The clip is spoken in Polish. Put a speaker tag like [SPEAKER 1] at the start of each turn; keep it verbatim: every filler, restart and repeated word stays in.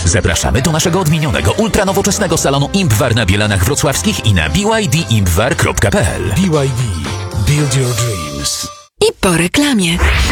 [SPEAKER 1] Zapraszamy do naszego odmienionego, ultranowoczesnego salonu IMPWAR na Bielanach Wrocławskich i na b y d impwar kropka p l.
[SPEAKER 2] B Y D. Build your dreams.
[SPEAKER 3] I po reklamie.